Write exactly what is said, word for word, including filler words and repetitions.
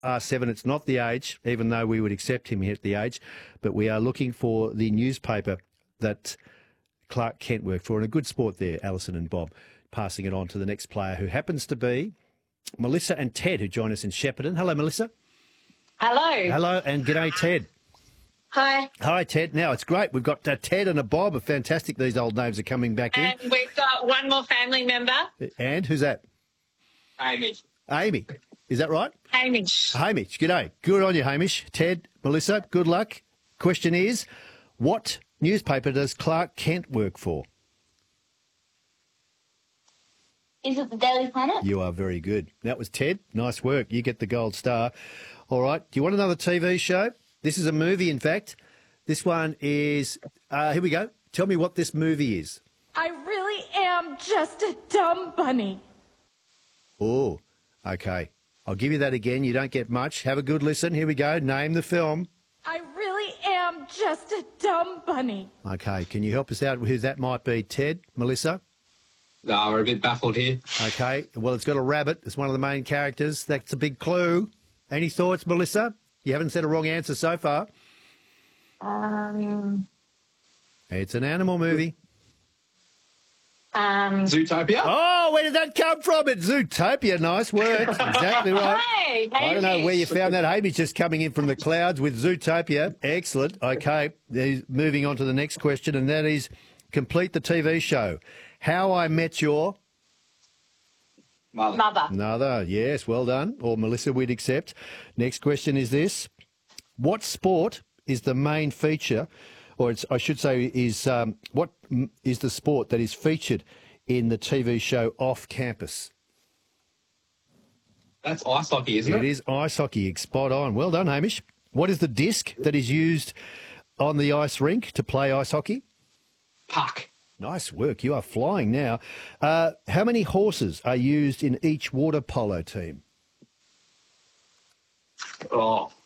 R seven. It's not the age, even though we would accept him here at the age, but we are looking for the newspaper that Clark Kent worked for. And a good sport there, Alison and Bob, passing it on to the next player, who happens to be Melissa and Ted, who join us in Shepparton. Hello, Melissa. Hello. Hello, and g'day, Ted. Hi. Hi, Ted. Now, it's great. We've got uh, Ted and a Bob. Fantastic. These old names are coming back in. And we've got one more family member. And who's that? Amy. Amy. Is that right? Hamish. Hamish. G'day. Good on you, Hamish. Ted, Melissa, good luck. Question is, what newspaper does Clark Kent work for? Is it the Daily Planet? You are very good. That was Ted. Nice work. You get the gold star. All right. Do you want another T V show? This is a movie, in fact. This one is, uh, here we go. Tell me what this movie is. I really am just a dumb bunny. Oh, okay. I'll give you that again. You don't get much. Have a good listen. Here we go. Name the film. I really am just a dumb bunny. Okay. Can you help us out with who that might be? Ted? Melissa? No, we're a bit baffled here. Okay. Well, it's got a rabbit. It's one of the main characters. That's a big clue. Any thoughts, Melissa? You haven't said a wrong answer so far. Um, It's an animal movie. um, Zootopia? Oh, where did that come from? It's Zootopia. Nice work. Exactly right. hey, I don't know Hamish. where you found that. Hamish just coming in from the clouds with Zootopia. Excellent. Okay. He's moving on to the next question, and that is complete the T V show. How I Met Your... Mother. Mother. Another. Yes, well done. Or Melissa, we'd accept. Next question is this. What sport is the main feature, or it's, I should say, is um, what m- is the sport that is featured in the T V show Off Campus? That's ice hockey, isn't It it? is ice hockey. Spot on. Well done, Hamish. What is the disc that is used on the ice rink to play ice hockey? Puck. Nice work. You are flying now. Uh, how many horses are used in each water polo team? Oh,